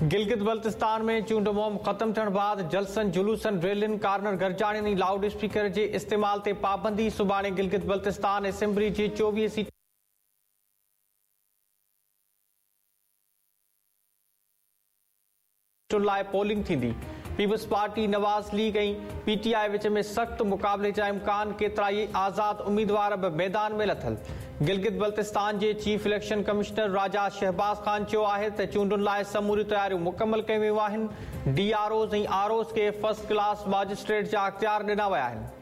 गिलगित बल्तिस्तान में चूंड मुहिम ख़त्म थियण बाद जलसनि जुलूसनि रैलियुनि कार्नर गरजाणियुनि ऐं लाउड स्पीकर जे इस्तेमाल ते पाबंदी। सुभाणे गिलगित बल्तिस्तान असेंबली जी 24 सीटुनि लाइ पोलिंग थींदी। पीपल्स पार्टी, नवाज़ लीग ऐं PTI विच में सख़्त मुक़ाबले जा इम्कान। केतिरा ई आज़ाद उम्मीदवार बि मैदान में लथल। गिलगित बल्तिस्तान जे चीफ इलेक्शन कमिश्नर राजा शहबाज़ ख़ान चयो आहे त चूंडुनि लाइ समूरी तयारियूं मुकमल कयूं वियूं आहिनि। DROs ऐं ROs खे फर्स्ट क्लास मजिस्ट्रेट जा अख़्तियार ॾिना विया आहिनि।